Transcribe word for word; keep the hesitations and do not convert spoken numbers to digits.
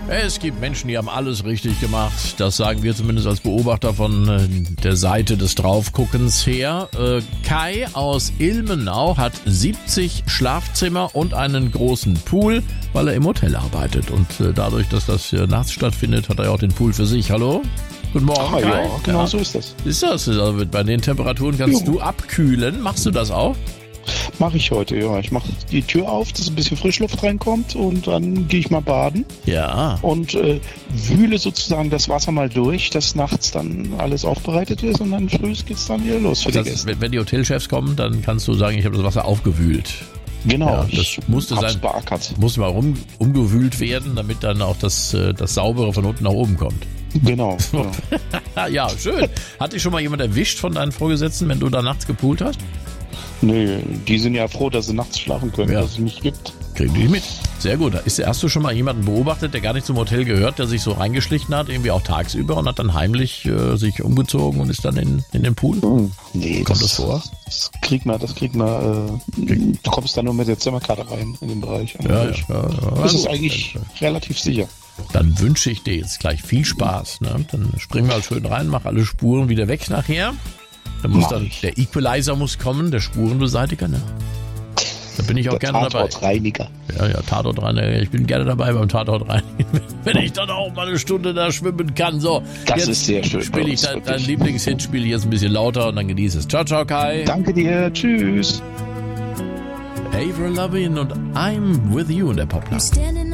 Es gibt Menschen, die haben alles richtig gemacht. Das sagen wir zumindest als Beobachter von äh, der Seite des Draufguckens her. Äh, Kai aus Ilmenau hat siebzig Schlafzimmer und einen großen Pool, weil er im Hotel arbeitet. Und äh, dadurch, dass das äh, nachts stattfindet, hat er ja auch den Pool für sich. Hallo? Guten Morgen, ah, Kai. Ja, genau ja. so ist das. Ist das? Also bei den Temperaturen kannst jo. du abkühlen. Machst du das auch? Mache ich heute, ja. Ich mache die Tür auf, dass ein bisschen Frischluft reinkommt und dann gehe ich mal baden. Ja. Und äh, wühle sozusagen das Wasser mal durch, dass nachts dann alles aufbereitet ist und dann früh geht's dann wieder los für das die Gäste. Ist, wenn die Hotelchefs kommen, dann kannst du sagen, ich habe das Wasser aufgewühlt. Genau, ja, das ich musste hab's sein, beackert. Muss mal rum, umgewühlt werden, damit dann auch das, das Saubere von unten nach oben kommt. Genau. genau. Ja, schön. Hat dich schon mal jemand erwischt von deinen Vorgesetzten, wenn du da nachts gepoolt hast? Nö, die sind ja froh, dass sie nachts schlafen können, ja. dass es mich gibt. Kriegen die mit. Sehr gut. Ist, hast du schon mal jemanden beobachtet, der gar nicht zum Hotel gehört, der sich so reingeschlichen hat, irgendwie auch tagsüber und hat dann heimlich äh, sich umgezogen und ist dann in, in den Pool? Hm. Nee, kommt das, das vor? Das kriegt man, das kriegt man, äh, Krieg. du kommst dann nur mit der Zimmerkarte rein in den Bereich. Ja, ja, ja, ja. Das ist eigentlich relativ sicher. Dann wünsche ich dir jetzt gleich viel Spaß. Ne? Dann springen wir halt schön rein, mach alle Spuren wieder weg nachher. Dann muss dann, der Equalizer muss kommen, der Spurenbeseitiger. Ne? Da bin ich auch der gerne dabei. Tatortreiniger. Ja, ja, Tatortreiniger. Ich bin gerne dabei beim Tatortreiniger. Wenn ich dann auch mal eine Stunde da schwimmen kann. So, das jetzt ist sehr schön. Spiele ich dein, dein Lieblingshit, spiele ich jetzt ein bisschen lauter und dann genieße es. Ciao, ciao, Kai. Danke dir. Tschüss. Avril Lavigne und I'm With You in der Popnacht.